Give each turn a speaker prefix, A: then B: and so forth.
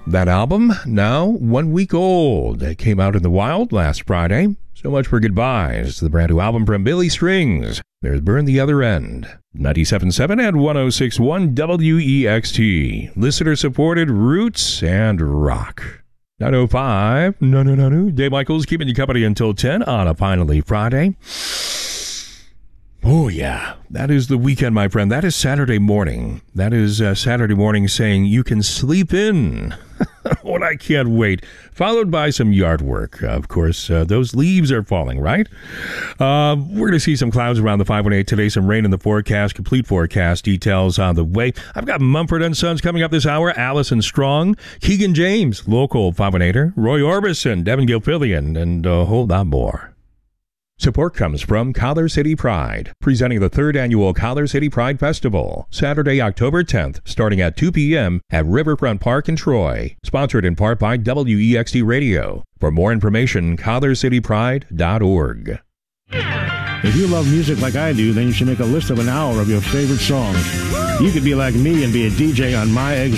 A: That album, now 1 week old. It came out in the wild last Friday. So much for goodbyes. The brand new album from Billy Strings. There's Burn the Other End. 97.7 and 106.1 WEXT. Listener-supported roots and rock. 9:05. No. Dave Michaels keeping you company until 10 on a finally Friday. Oh, yeah. That is the weekend, my friend. That is Saturday morning. That is Saturday morning saying you can sleep in. What I can't wait. Followed by some yard work. Of course, those leaves are falling, right? We're going to see some clouds around the 518 today. Some rain in the forecast. Complete forecast details on the way. I've got Mumford & Sons coming up this hour. Allison Strong. Keegan James, local 518er. Roy Orbison, Devin Gilfillian, and a whole lot more. Support comes from Collar City Pride, presenting the 3rd annual Collar City Pride Festival, Saturday, October 10th, starting at 2 p.m. at Riverfront Park in Troy. Sponsored in part by WEXT Radio. For more information, collarcitypride.org.
B: If you love music like I do, then you should make a list of an hour of your favorite songs. You could be like me and be a DJ on My Exit.